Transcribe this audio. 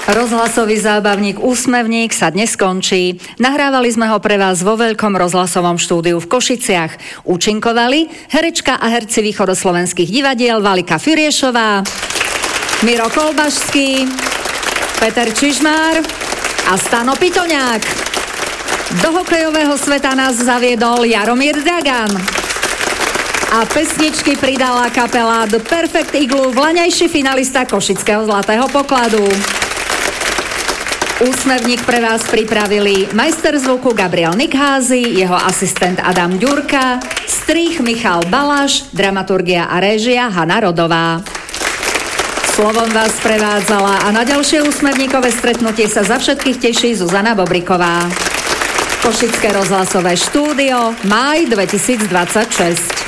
Rozhlasový zábavník Úsmevník sa dnes skončí. Nahrávali sme ho pre vás vo veľkom rozhlasovom štúdiu v Košiciach. Účinkovali herečka a herci východoslovenských divadiel Valika Furiešová, Miro Kolbašský, Peter Čižmár a Stano Pitoňák. Do hokejového sveta nás zaviedol Jaromír Dragan. A pesničky pridala kapela The Perfect Igloo, vlaňajší finalista Košického zlatého pokladu. Úsmevník pre vás pripravili majster zvuku Gabriel Nikházy, jeho asistent Adam Ďurka, strih Michal Balaš, dramaturgia a réžia Hana Rodová. Slovom vás prevádzala a na ďalšie úsmevníkové stretnutie sa za všetkých teší Zuzana Bobriková. Košické rozhlasové štúdio, máj 2026.